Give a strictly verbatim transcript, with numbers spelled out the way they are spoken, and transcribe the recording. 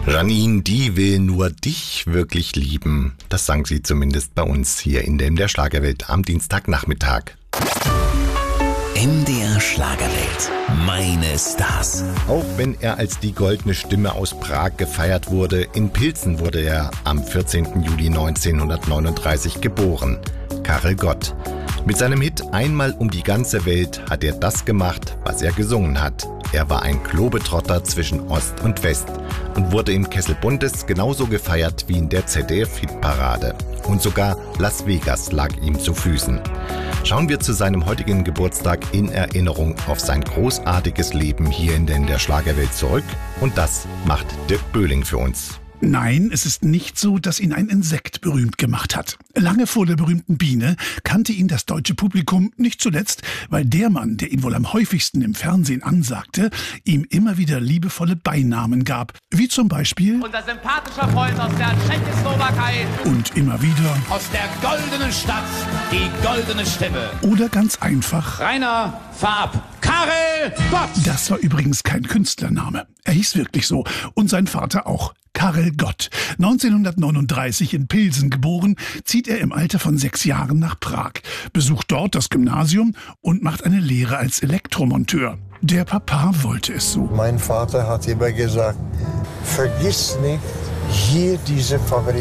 Janine, die will nur dich wirklich lieben. Das sang sie zumindest bei uns hier in der, in der Schlagerwelt am Dienstagnachmittag. M D R Schlagerwelt. Meine Stars. Auch wenn er als die goldene Stimme aus Prag gefeiert wurde, in Pilsen wurde er am vierzehnten Juli neunzehnhundertneununddreißig geboren. Karel Gott. Mit seinem Hit Einmal um die ganze Welt hat er das gemacht, was er gesungen hat. Er war ein Globetrotter zwischen Ost und West und wurde im Kessel Buntes genauso gefeiert wie in der Z D F-Hitparade. Und sogar Las Vegas lag ihm zu Füßen. Schauen wir zu seinem heutigen Geburtstag in Erinnerung auf sein großartiges Leben hier in der Schlagerwelt zurück. Und das macht Dirk Böhling für uns. Nein, es ist nicht so, dass ihn ein Insekt berühmt gemacht hat. Lange vor der berühmten Biene kannte ihn das deutsche Publikum nicht zuletzt, weil der Mann, der ihn wohl am häufigsten im Fernsehen ansagte, ihm immer wieder liebevolle Beinamen gab. Wie zum Beispiel unser sympathischer Freund aus der Tschechoslowakei und immer wieder aus der goldenen Stadt, die goldene Stimme. Oder ganz einfach Rainer, fahr ab. Karel Gott. Das war übrigens kein Künstlername. Er hieß wirklich so. Und sein Vater auch. Karel Gott. neunzehnhundertneununddreißig in Pilsen geboren, zieht er im Alter von sechs Jahren nach Prag, besucht dort das Gymnasium und macht eine Lehre als Elektromonteur. Der Papa wollte es so. Mein Vater hat immer gesagt, vergiss nicht, hier diese Fabrik